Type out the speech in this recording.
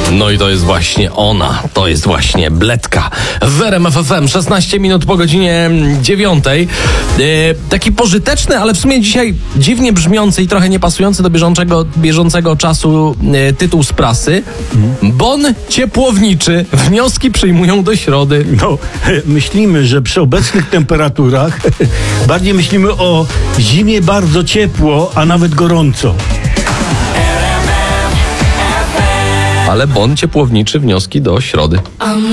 No i to jest właśnie ona, to jest właśnie Bledka. W RMF FM, 16 minut po godzinie 9. Taki pożyteczny, ale w sumie dzisiaj dziwnie brzmiący i trochę niepasujący do bieżącego czasu tytuł z prasy. Bon ciepłowniczy. Wnioski przyjmują do środy. No, myślimy, że przy obecnych temperaturach bardziej myślimy o zimie bardzo ciepło, a nawet gorąco. Ale bon ciepłowniczy, wnioski do środy.